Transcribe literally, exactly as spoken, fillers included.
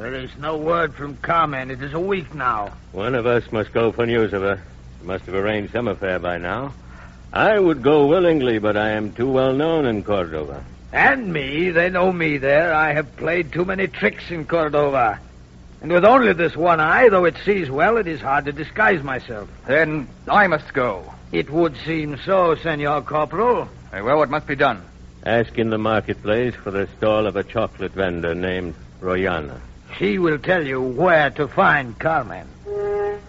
There is no word from Carmen. It is a week now. One of us must go for news of her. She must have arranged some affair by now. I would go willingly, but I am too well known in Cordova. And me. They know me there. I have played too many tricks in Cordova. And with only this one eye, though it sees well, it is hard to disguise myself. Then I must go. It would seem so, Senor Corporal. Very well, what must be done? Ask in the marketplace for the stall of a chocolate vendor named Royana. She will tell you where to find Carmen.